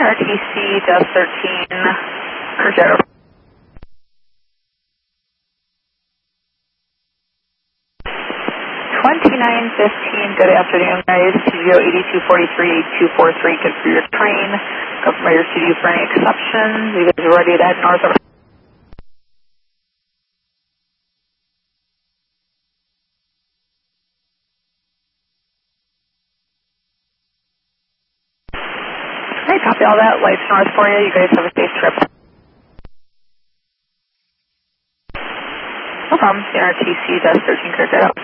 RTC Dust 13, Corgetto. 2915, good afternoon guys, Studio 8243, 8243, good for your train. Go from your studio for any exceptions. You guys are ready to head north over. Great, copy all that, lights north for you, you guys have a safe trip. No problem, RTC Dust 13, Corgetto.